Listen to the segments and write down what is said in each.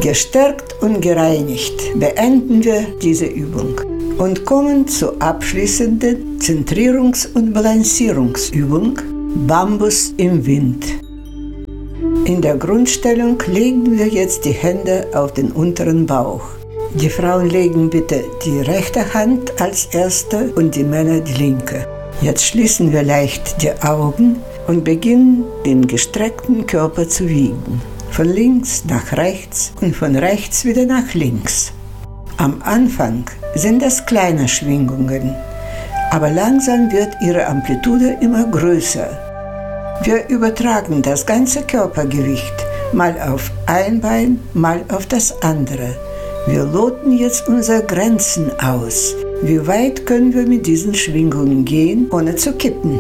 Gestärkt und gereinigt beenden wir diese Übung und kommen zur abschließenden Zentrierungs- und Balancierungsübung Bambus im Wind. In der Grundstellung legen wir jetzt die Hände auf den unteren Bauch. Die Frauen legen bitte die rechte Hand als erste und die Männer die linke. Jetzt schließen wir leicht die Augen und beginnen, den gestreckten Körper zu wiegen. Von links nach rechts und von rechts wieder nach links. Am Anfang sind das kleine Schwingungen, aber langsam wird ihre Amplitude immer größer. Wir übertragen das ganze Körpergewicht mal auf ein Bein, mal auf das andere. Wir loten jetzt unsere Grenzen aus. Wie weit können wir mit diesen Schwingungen gehen, ohne zu kippen?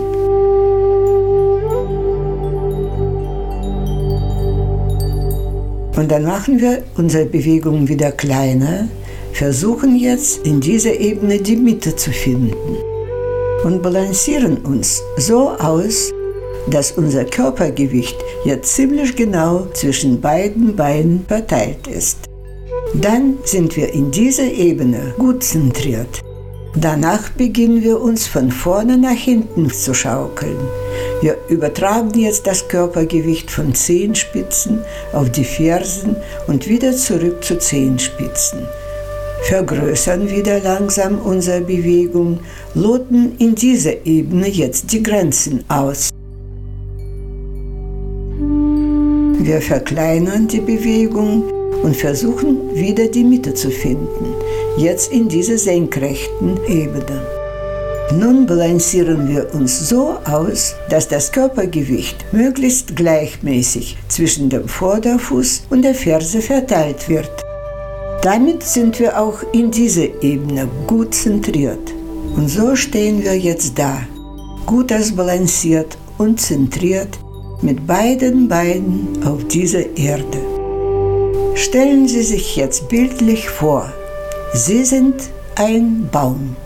Und dann machen wir unsere Bewegung wieder kleiner, versuchen jetzt in dieser Ebene die Mitte zu finden und balancieren uns so aus, dass unser Körpergewicht jetzt ziemlich genau zwischen beiden Beinen verteilt ist. Dann sind wir in dieser Ebene gut zentriert. Danach beginnen wir uns von vorne nach hinten zu schaukeln. Wir übertragen jetzt das Körpergewicht von Zehenspitzen auf die Fersen und wieder zurück zu Zehenspitzen. Vergrößern wieder langsam unsere Bewegung, loten in dieser Ebene jetzt die Grenzen aus. Wir verkleinern die Bewegung und versuchen wieder die Mitte zu finden, jetzt in dieser senkrechten Ebene. Nun balancieren wir uns so aus, dass das Körpergewicht möglichst gleichmäßig zwischen dem Vorderfuß und der Ferse verteilt wird. Damit sind wir auch in dieser Ebene gut zentriert. Und so stehen wir jetzt da, gut ausbalanciert und zentriert mit beiden Beinen auf dieser Erde. Stellen Sie sich jetzt bildlich vor, Sie sind ein Baum.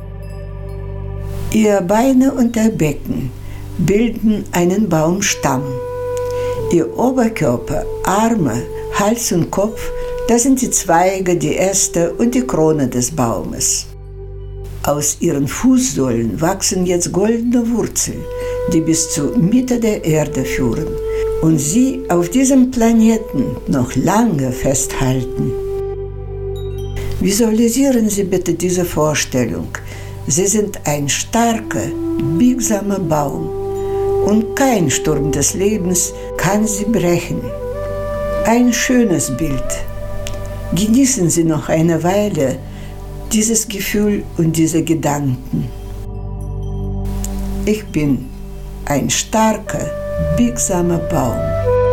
Ihre Beine und der Becken bilden einen Baumstamm. Ihr Oberkörper, Arme, Hals und Kopf, das sind die Zweige, die Äste und die Krone des Baumes. Aus ihren Fußsohlen wachsen jetzt goldene Wurzeln, die bis zur Mitte der Erde führen und sie auf diesem Planeten noch lange festhalten. Visualisieren Sie bitte diese Vorstellung. Sie sind ein starker, biegsamer Baum und kein Sturm des Lebens kann sie brechen. Ein schönes Bild. Genießen Sie noch eine Weile dieses Gefühl und diese Gedanken. Ich bin ein starker, biegsamer Baum.